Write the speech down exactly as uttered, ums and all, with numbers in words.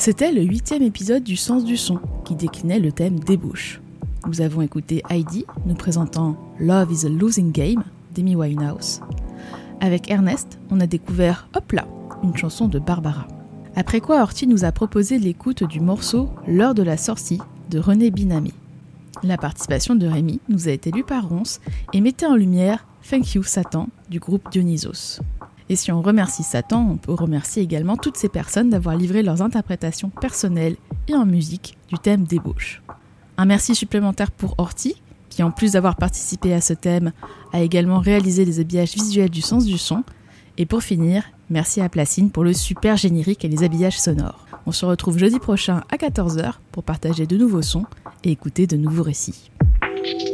C'était le huitième épisode du Sens du son, qui déclinait le thème débauche. Nous avons écouté Heidi nous présentant Love is a Losing Game d'Amy Winehouse. Avec Ernest, on a découvert Hop là, une chanson de Barbara. Après quoi, Horty nous a proposé l'écoute du morceau L'heure de la sortie de René Binamé. La participation de Rémi nous a été lue par Ronce et mettait en lumière Thank You Satan du groupe Dionysos. Et si on remercie Satan, on peut remercier également toutes ces personnes d'avoir livré leurs interprétations personnelles et en musique du thème débauche. Un merci supplémentaire pour Horty, qui en plus d'avoir participé à ce thème, a également réalisé les habillages visuels du Sens du son. Et pour finir, merci à Placine pour le super générique et les habillages sonores. On se retrouve jeudi prochain à quatorze heures pour partager de nouveaux sons et écouter de nouveaux récits.